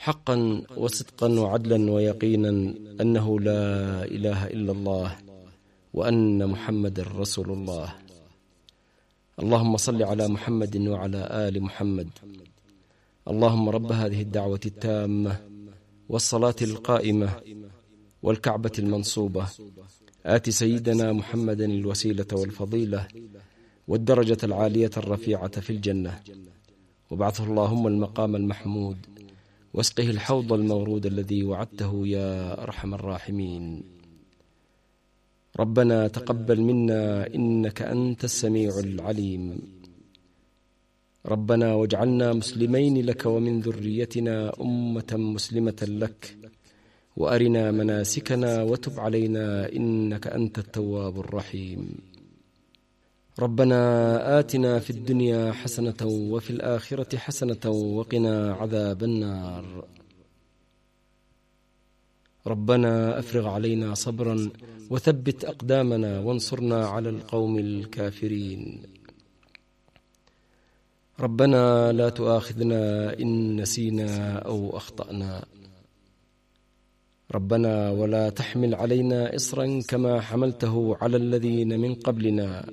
حقا وصدقا وعدلا ويقينا أنه لا إله إلا الله وأن محمد رسول الله. اللهم صل على محمد وعلى آل محمد. اللهم رب هذه الدعوة التامة والصلاة القائمة والكعبة المنصوبة، آت سيدنا محمدا الوسيلة والفضيلة والدرجة العالية الرفيعة في الجنة، وابعثه اللهم المقام المحمود، واسقه الحوض المورود الذي وعدته يا أرحم الراحمين. ربنا تقبل منا إنك أنت السميع العليم. ربنا واجعلنا مسلمين لك ومن ذريتنا أمة مسلمة لك، وأرنا مناسكنا وتب علينا إنك أنت التواب الرحيم. ربنا آتنا في الدنيا حسنة وفي الآخرة حسنة وقنا عذاب النار. ربنا أفرغ علينا صبرا وثبت أقدامنا وانصرنا على القوم الكافرين. ربنا لا تؤاخذنا إن نسينا أو أخطأنا. ربنا ولا تحمل علينا إصرا كما حملته على الذين من قبلنا.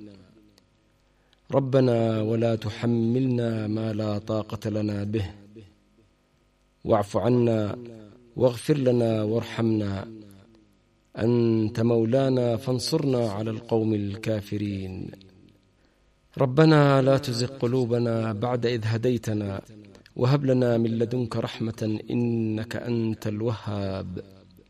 ربنا ولا تحملنا ما لا طاقة لنا به. واعف عنا واغفر لنا وارحمنا، أنت مولانا فانصرنا على القوم الكافرين. ربنا لا تزغ قلوبنا بعد إذ هديتنا، وهب لنا من لدنك رحمة إنك أنت الوهاب.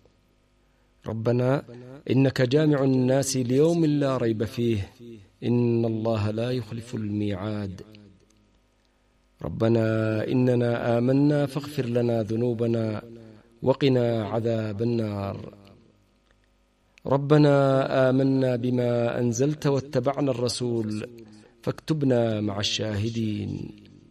ربنا إنك جامع الناس ليوم لا ريب فيه، إن الله لا يخلف الميعاد. ربنا إننا آمنا فاغفر لنا ذنوبنا وقنا عذاب النار. ربنا آمنا بما أنزلت واتبعنا الرسول فاكتبنا مع الشاهدين.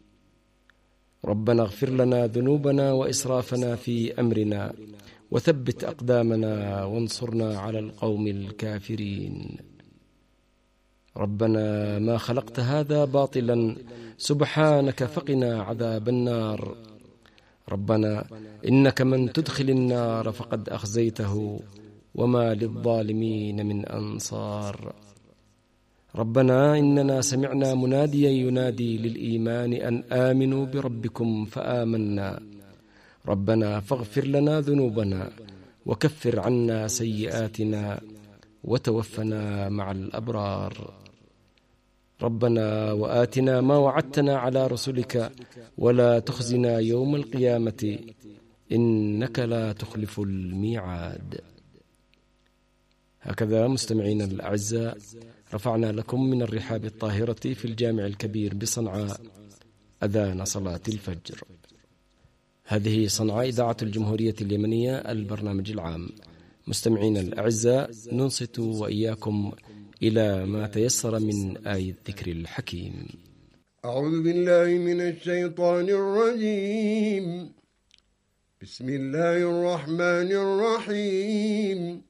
ربنا اغفر لنا ذنوبنا وإسرافنا في أمرنا وثبت أقدامنا وانصرنا على القوم الكافرين. ربنا ما خلقت هذا باطلا سبحانك فقنا عذاب النار. ربنا إنك من تدخل النار فقد أخزيته وما للظالمين من أنصار. ربنا إننا سمعنا مناديا ينادي للإيمان أن آمنوا بربكم فآمنا. ربنا فاغفر لنا ذنوبنا وكفر عنا سيئاتنا وتوفنا مع الأبرار. ربنا وآتنا ما وعدتنا على رسلك ولا تخزنا يوم القيامة إنك لا تخلف الميعاد. هكذا مستمعين الأعزاء رفعنا لكم من الرحاب الطاهرة في الجامع الكبير بصنعاء أذان صلاة الفجر. هذه صنعاء إذاعة الجمهورية اليمنية البرنامج العام. مستمعين الأعزاء ننصت وإياكم إلى ما تيسر من آية الذكر الحكيم. أعوذ بالله من الشيطان الرجيم. بسم الله الرحمن الرحيم.